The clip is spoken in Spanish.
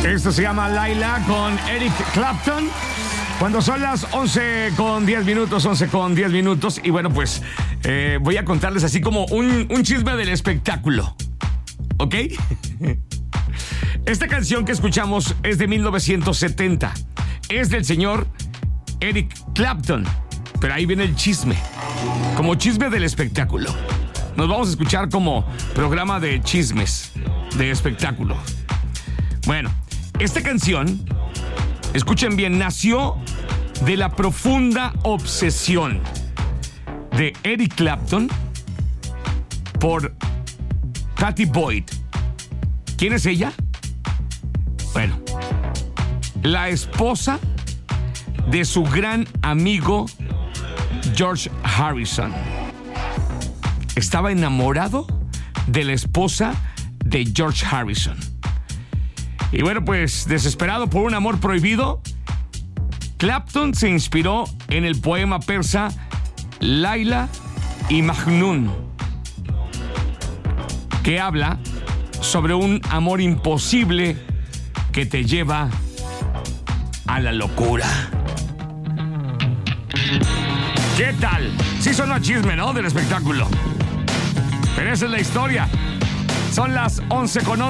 Esto se llama Laila con Eric Clapton. Cuando son las 11:10 minutos. Y bueno, pues voy a contarles así como un chisme del espectáculo. ¿Ok? Esta canción que escuchamos es de 1970. Es del señor Eric Clapton. Pero ahí viene el chisme. Como chisme del espectáculo. Nos vamos a escuchar como programa de chismes de espectáculo. Bueno, esta canción, escuchen bien, nació de la profunda obsesión de Eric Clapton por Pattie Boyd. ¿Quién es ella? Bueno, la esposa de su gran amigo George Harrison. Estaba enamorado de la esposa de George Harrison. Y bueno, pues desesperado por un amor prohibido, Clapton se inspiró en el poema persa Laila y Majnun, que habla sobre un amor imposible que te lleva a la locura. ¿Qué tal? Sí sonó chisme, ¿no? Del espectáculo. Pero esa es la historia. Son las 11:11.